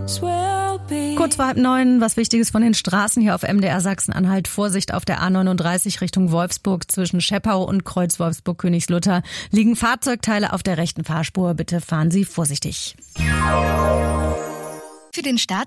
Kurz vor 8:30, was Wichtiges von den Straßen hier auf MDR Sachsen-Anhalt. Vorsicht auf der A39 Richtung Wolfsburg zwischen Scheppau und Kreuz Wolfsburg-Königslutter. Liegen Fahrzeugteile auf der rechten Fahrspur. Bitte fahren Sie vorsichtig. Für den Start